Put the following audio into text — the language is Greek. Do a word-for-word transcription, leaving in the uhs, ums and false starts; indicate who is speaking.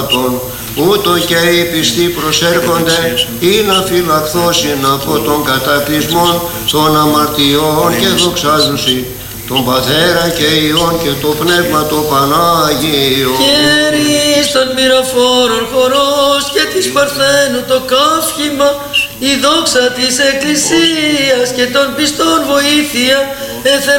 Speaker 1: ούτω και οι πιστοί προσέρχονται ή να φυλαχθώσιν από τον κατακλυσμόν των αμαρτιών και δοξάζουσι τον Πατέρα και Υιόν και το Πνεύμα το Πανάγιο.
Speaker 2: Χέρις των μυροφόρων χορός και της Παρθένου το καύχημα, η δόξα της Εκκλησίας και των πιστών βοήθεια